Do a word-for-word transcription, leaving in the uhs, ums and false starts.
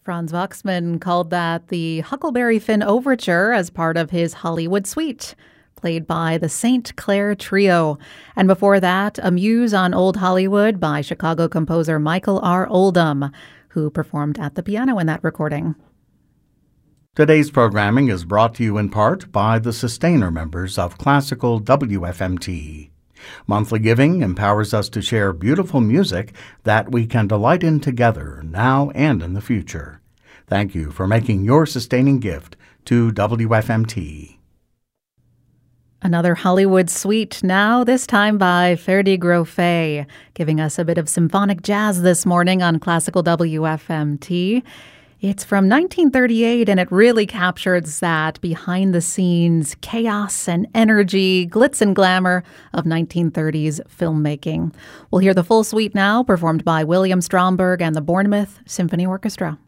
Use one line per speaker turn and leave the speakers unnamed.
Franz Waxman called that the Huckleberry Finn Overture as part of his Hollywood Suite, played by the Saint Clair Trio. And before that, a muse on Old Hollywood by Chicago composer Michael R. Oldham, who performed at the piano in that recording.
Today's programming is brought to you in part by the sustainer members of Classical W F M T. Monthly giving empowers us to share beautiful music that we can delight in together now and in the future. Thank you for making your sustaining gift to W F M T.
Another Hollywood Suite now, this time by Ferdi Grofé, giving us a bit of symphonic jazz this morning on Classical W F M T. It's from nineteen thirty-eight, and it really captures that behind-the-scenes chaos and energy, glitz and glamour of nineteen thirties filmmaking. We'll hear the full suite now, performed by William Stromberg and the Bournemouth Symphony Orchestra.